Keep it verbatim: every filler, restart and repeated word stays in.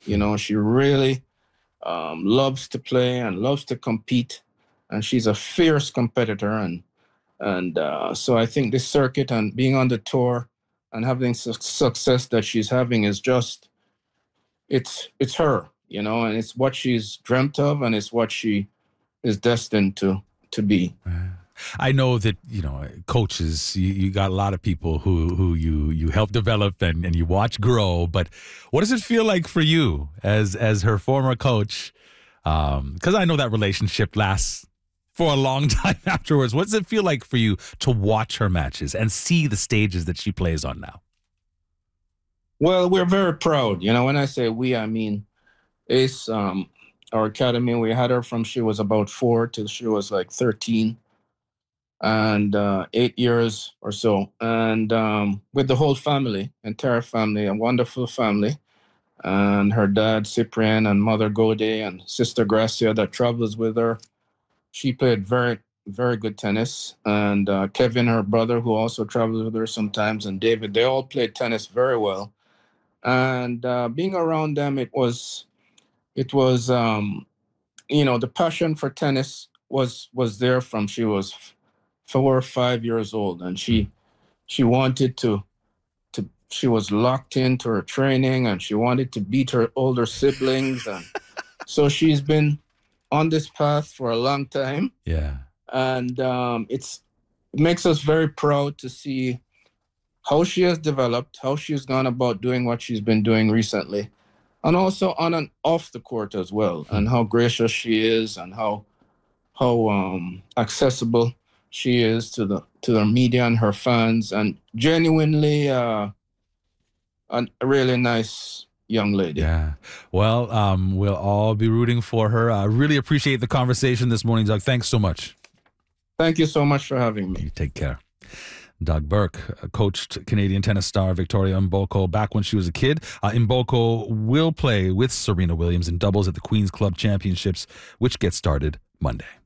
You know, she really um, loves to play and loves to compete, and she's a fierce competitor. And and uh, so I think this circuit and being on the tour and having su- success that she's having is just it's it's her, you know, and it's what she's dreamt of, and it's what she is destined to to be. I know that, you know, coaches, you, you got a lot of people who, who you, you help develop and, and you watch grow, but what does it feel like for you as, as her former coach? Um, 'cause I know that relationship lasts for a long time afterwards. What does it feel like for you to watch her matches and see the stages that she plays on now? Well, we're very proud. You know, when I say we, I mean Ace, um, our academy. We had her from she was about four till she was like thirteen, and uh, eight years or so. And um, with the whole family, entire family, a wonderful family. And her dad, Cyprian, and mother, Gode, and sister, Gracia, that travels with her. She played very, very good tennis. And uh, Kevin, her brother, who also travels with her sometimes, and David, they all played tennis very well. And uh, being around them, it was, it was, um, you know, the passion for tennis was was there from she was f- four or five years old, and she she wanted to to she was locked into her training, and she wanted to beat her older siblings, and so she's been on this path for a long time. Yeah. And um, it's it makes us very proud to see how she has developed, how she's gone about doing what she's been doing recently, and also on and off the court as well, and how gracious she is, and how how um, accessible she is to the to the media and her fans, and genuinely uh, a really nice young lady. Yeah. Well, um, we'll all be rooting for her. I really appreciate the conversation this morning, Doug. Thanks so much. Thank you so much for having me. You take care. Doug Burke uh, coached Canadian tennis star Victoria Mboko back when she was a kid. Uh, Mboko will play with Serena Williams in doubles at the Queen's Club Championships, which gets started Monday.